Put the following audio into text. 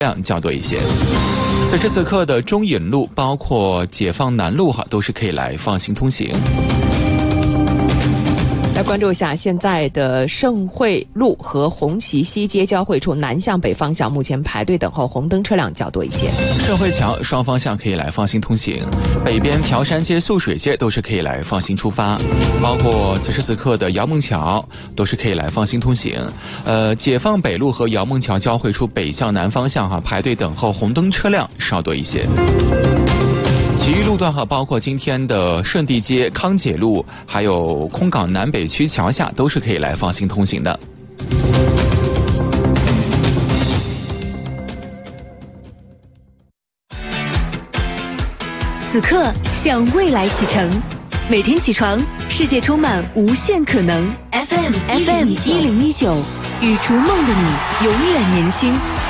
量较多一些。此时此刻的中引路，包括解放南路都是可以来放心通行。 来关注一下现在的盛惠路和红旗西街交汇处南向北方向，目前排队等候红灯车辆较多一些。 盛惠桥双方向可以来放心通行，北边朴山街、素水街都是可以来放心出发，包括此时此刻的姚梦桥都是可以来放心通行。解放北路和姚梦桥交汇处北向南方向排队等候红灯车辆稍多一些。其余路段包括今天的顺地街、康解路，还有空港南北区桥下都是可以来放心通行的。 此刻向未来启程，每天起床，世界充满无限可能。FM 1019，与逐梦的你永远年轻。